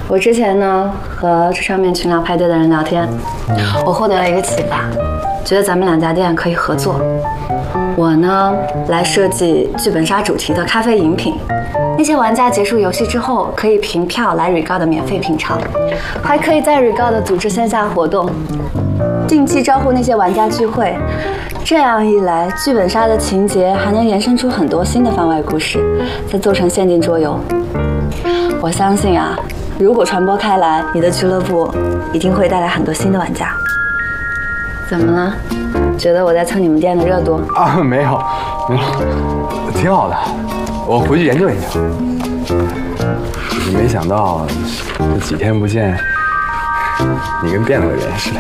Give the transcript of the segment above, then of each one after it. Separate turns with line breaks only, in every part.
我之前呢和这上面群聊派对的人聊天，我获得了一个启发，觉得咱们2家店可以合作。我呢来设计剧本杀主题的咖啡饮品，那些玩家结束游戏之后可以凭票来 Regard 免费品尝，还可以在 Regard 组织线下活动，定期招呼那些玩家聚会。这样一来，剧本杀的情节还能延伸出很多新的番外故事，再做成限定桌游。我相信啊，如果传播开来，你的俱乐部一定会带来很多新的玩家。怎么了？觉得我在蹭你们店的热度？
啊，没有，挺好的，我回去研究研究。只是没想到这几天不见，你跟变了个人似的。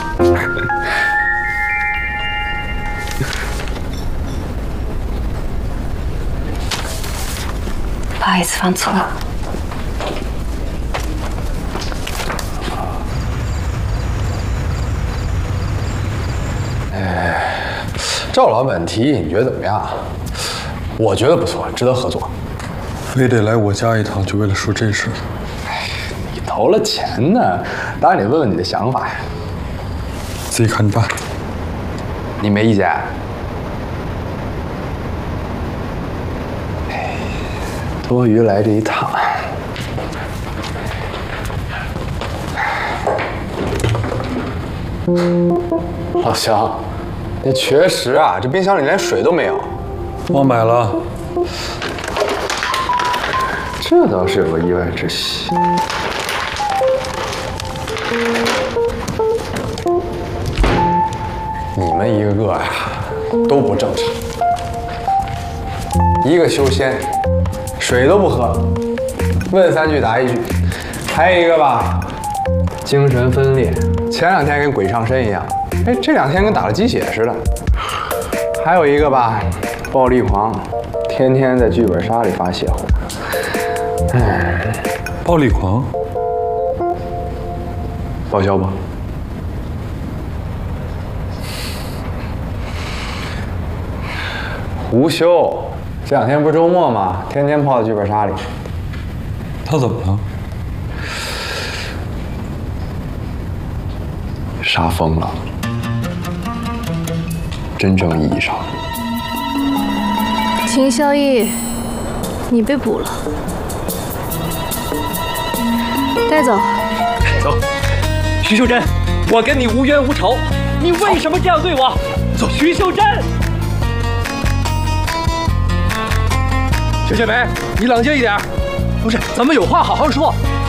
不好意思，放错了。
赵老板提议，你觉得怎么样？我觉得不错，值得合作。
非得来我家一趟，就为了说这事？
你投了钱呢，当然得问问你的想法呀。
自己看着办。
你没意见？多余来这一趟。老乡，你确实啊，这冰箱里连水都没有。
忘买了。
这倒是有个意外之喜。你们一个个呀，都不正常。一个修仙，水都不喝，问3句答1句；还有一个吧，精神分裂，前2天跟鬼上身一样，哎，这2天跟打了鸡血似的。还有一个吧，暴力狂，天天在剧本杀里发泄火。
暴力狂，
报销不？胡修，这2天不是周末吗？天天泡在剧本杀里。
他怎么了？
杀疯了，真正意义上。
秦萧逸，你被捕了，带走。
走，徐秀珍，我跟你无冤无仇，你为什么这样对我？走，徐秀珍。雪雪梅，你冷静一点。不是，咱们有话好好说。